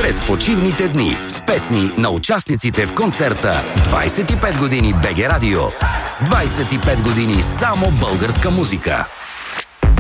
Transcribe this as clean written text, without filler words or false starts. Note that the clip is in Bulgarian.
през почивните дни с песни на участниците в концерта 25 години БГ Радио. 25 години само българска музика.